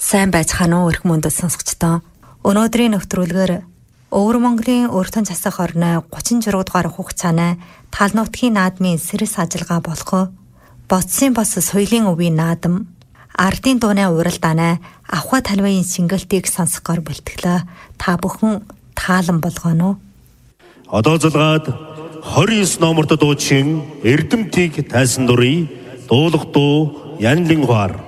Сайн байцгаана уу эрх мөндөд сонсогчдоо. Өнөөдрийн нэвтрүүлгээр Өвөр Монголын өртөн засах орны 36 дугаар хугацааны тал нутгийн наадмын сэрэс ажиллагаа болох Боцсын бас соёлын өвийн наадам ардын дууны уралдааны авха талбайн шингэлтийг сонсохоор бэлтгэлээ. Та бүхэн таалан болгоно. Одоо залгаад 29 номерт дуучин Эрдэмтийг тайсан дурыг дуулах дуу Янлин хаар